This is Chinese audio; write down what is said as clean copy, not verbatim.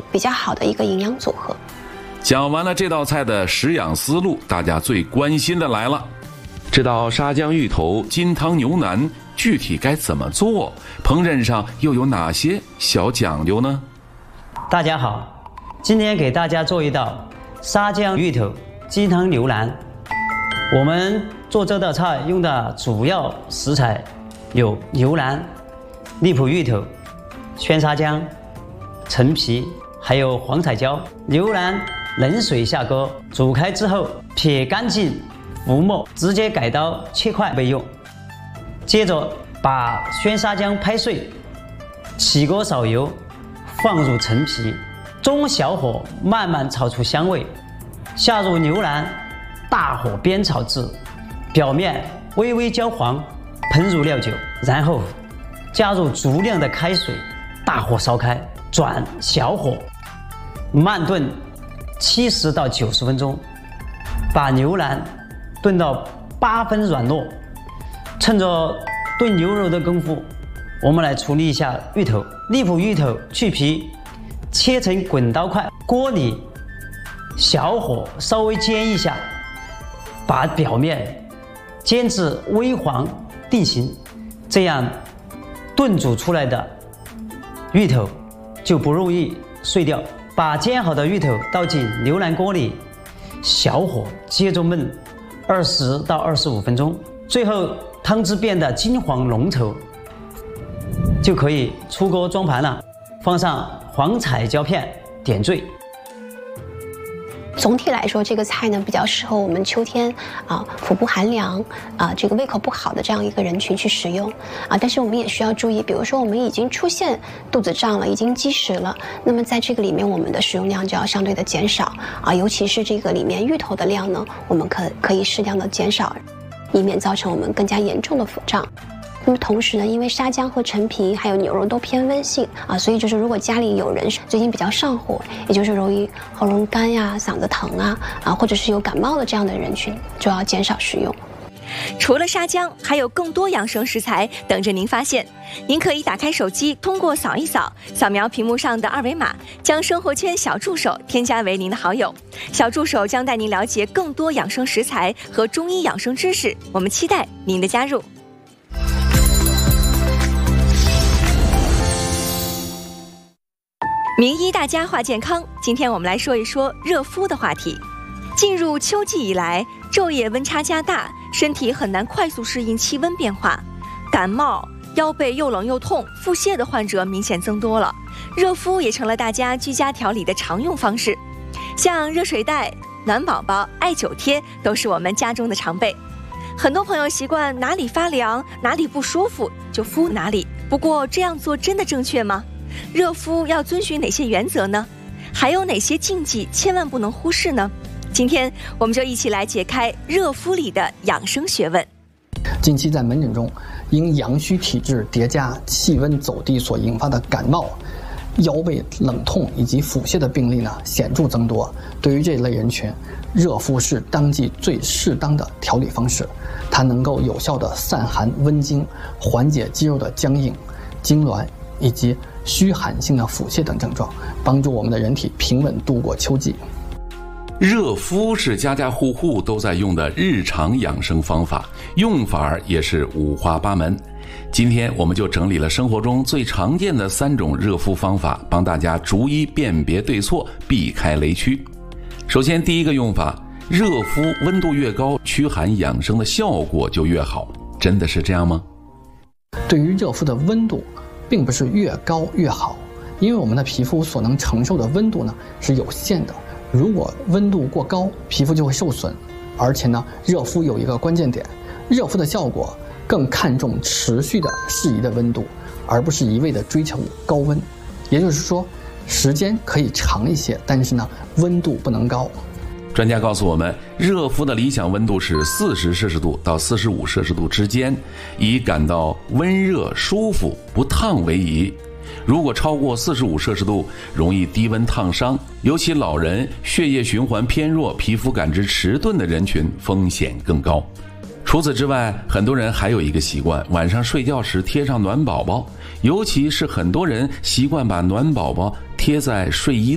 比较好的一个营养组合。 讲完了这道菜的食养思路，大家最关心的来了，这道沙姜芋头金汤牛腩具体该怎么做？烹饪上又有哪些小讲究呢？ 大家好，今天给大家做一道沙姜芋头鸡汤牛腩。我们做这道菜用的主要食材有牛腩、荔浦芋头、鲜沙姜、陈皮，还有黄彩椒。牛腩冷水下锅，煮开之后撇干净浮沫，直接改刀切块备用。接着把鲜沙姜拍碎，起锅烧油，放入陈皮，中小火慢慢炒出香味，下入牛腩，大火煸炒至表面微微焦黄，喷入料酒，然后加入足量的开水，大火烧开，转小火慢炖70到90分钟，把牛腩炖到8分软糯。趁着炖牛肉的功夫，我们来处理一下芋头。荔浦芋头去皮，切成滚刀块，锅里小火稍微煎一下，把表面煎至微黄定型，这样炖煮出来的芋头就不容易碎掉。把煎好的芋头倒进牛腩锅里，小火接着焖20到25分钟，最后汤汁变得金黄浓稠，就可以出锅装盘了，放上黄彩椒片点缀。 总体来说，这个菜呢比较适合我们秋天腹部寒凉这个胃口不好的这样一个人群去食用但是我们也需要注意，比如说我们已经出现肚子胀了，已经积食了，那么在这个里面我们的食用量就要相对的减少尤其是这个里面芋头的量呢，我们可以适量的减少，以免造成我们更加严重的腹胀。那么同时呢，因为沙姜和陈皮还有牛肉都偏温性所以就是如果家里有人最近比较上火，也就是容易喉咙干呀、嗓子疼或者是有感冒的这样的人群，就要减少食用。 除了沙姜，还有更多养生食材等着您发现。您可以打开手机，通过扫一扫，扫描屏幕上的二维码，将生活圈小助手添加为您的好友。小助手将带您了解更多养生食材和中医养生知识，我们期待您的加入。名医大家话健康，今天我们来说一说热敷的话题。进入秋季以来，昼夜温差加大，身体很难快速适应气温变化，感冒、腰背又冷又痛、腹泻的患者明显增多了。热敷也成了大家居家调理的常用方式，像热水袋、暖宝宝、艾灸贴都是我们家中的常备。很多朋友习惯哪里发凉、哪里不舒服就敷哪里，不过这样做真的正确吗？热敷要遵循哪些原则呢？还有哪些禁忌千万不能忽视呢？今天我们就一起来解开热敷里的养生学问。 近期在门诊中，因阳虚体质叠加气温走低所引发的感冒、腰背冷痛以及腹泻的病例呢显著增多。对于这类人群，热敷是当季最适当的调理方式，它能够有效的散寒温经，缓解肌肉的僵硬、痉挛以及虚寒性的腹泻等症状，帮助我们的人体平稳度过秋季。 热敷是家家户户都在用的日常养生方法，用法也是五花八门。今天我们就整理了生活中最常见的3种热敷方法，帮大家逐一辨别对错，避开雷区。首先第一个用法，热敷温度越高，驱寒养生的效果就越好，真的是这样吗？ 对于热敷的温度并不是越高越好，因为我们的皮肤所能承受的温度呢是有限的，如果温度过高，皮肤就会受损。而且呢，热敷有一个关键点，热敷的效果更看重持续的适宜的温度，而不是一味的追求高温。也就是说，时间可以长一些，但是呢，温度不能高。 专家告诉我们，热敷的理想温度是40摄氏度到45摄氏度之间，以感到温热舒服不烫为宜。如果超过45摄氏度，容易低温烫伤，尤其老人、血液循环偏弱、皮肤感知迟钝的人群风险更高。除此之外，很多人还有一个习惯，晚上睡觉时贴上暖宝宝，尤其是很多人习惯把暖宝宝贴在睡衣